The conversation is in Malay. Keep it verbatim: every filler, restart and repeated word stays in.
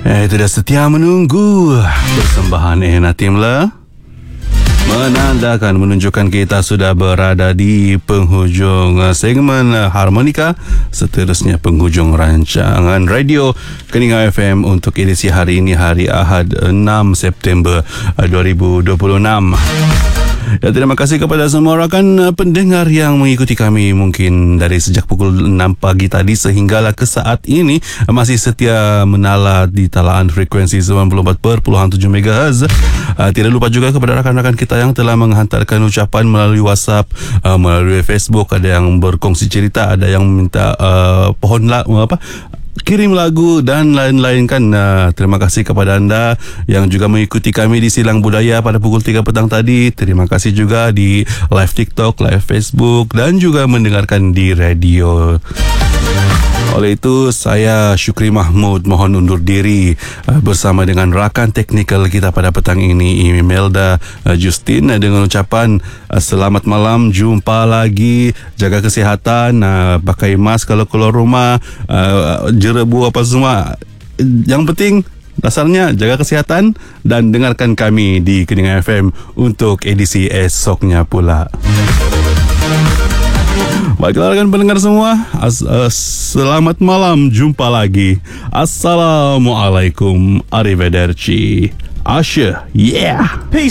Eh, itu dah setia menunggu persembahan Eh Natimla menandakan, menunjukkan kita sudah berada di penghujung segmen Harmonika, seterusnya penghujung rancangan radio Keningau F M untuk edisi hari ini, hari Ahad enam September dua ribu dua puluh enam. Ya, terima kasih kepada semua rakan pendengar yang mengikuti kami mungkin dari sejak pukul enam pagi tadi sehinggalah ke saat ini masih setia menala di talaan frekuensi sembilan puluh empat perpuluhan tujuh megahertz. Uh, tidak lupa juga kepada rakan-rakan kita yang telah menghantarkan ucapan melalui WhatsApp, uh, melalui Facebook, ada yang berkongsi cerita, ada yang minta uh, pohon la, apa kirim lagu dan lain-lain kan. Uh, terima kasih kepada anda yang juga mengikuti kami di Silang Budaya pada pukul tiga petang tadi. Terima kasih juga di live TikTok, live Facebook dan juga mendengarkan di radio. Oleh itu, saya Syukri Mahmud mohon undur diri uh, bersama dengan rakan teknikal kita pada petang ini, Imelda uh, Justin, uh, dengan ucapan uh, selamat malam, jumpa lagi, jaga kesihatan, uh, pakai mask kalau keluar rumah, uh, jerebu apa semua. Yang penting dasarnya jaga kesihatan dan dengarkan kami di Keningau F M untuk edisi esoknya pula. Baiklah rakan pendengar semua, As- uh, selamat malam, jumpa lagi. Assalamualaikum, arrivederci, Asha, yeah, peace.